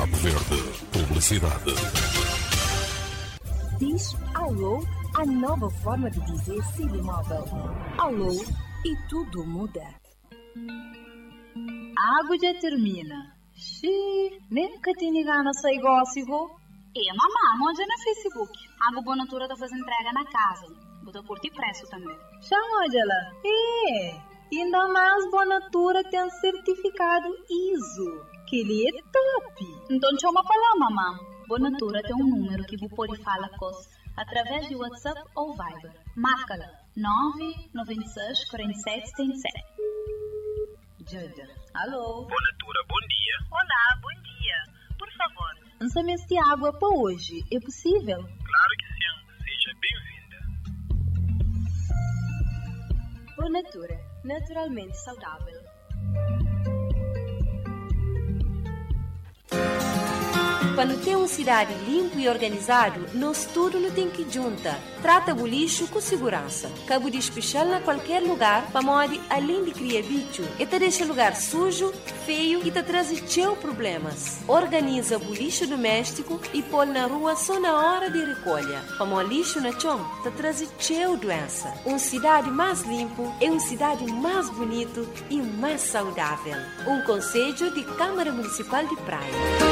Cabo Verde. Publicidade. Diz alô, a nova forma de dizer Siri Móvel. Alô e tudo muda. Água já termina. Xiii, nem que tinha gana sair gócigo. Mamãe, onde é no Facebook? Água Bonatura tá fazendo entrega na casa. Vou curtir preço também. Chama ela. Ainda mais Bonatura tem certificado ISO. Que ele é top. Então chama pra lá, mamãe. Bonatura tem um número que você pode falar com através de WhatsApp ou Viber. Marca-la 996 47 77. Jaja. Alô? Bonatura, bom dia. Olá, bom dia. Por favor. Lança-me de água para hoje. É possível? Claro que sim. Seja bem-vinda. Bonatura, naturalmente saudável. Para ter uma cidade limpa e organizado, nós tudo não tem que juntar. Trata o lixo com segurança. Cabo de especial na qualquer lugar, para modo além de criar bicho, e te deixa lugar sujo, feio e te traz teu problemas. Organiza o lixo doméstico e põe na rua só na hora de recolha. Para o lixo na chão, te traz teu doença. Uma cidade mais limpa é uma cidade mais bonita e mais saudável. Um conselho de Câmara Municipal de Praia.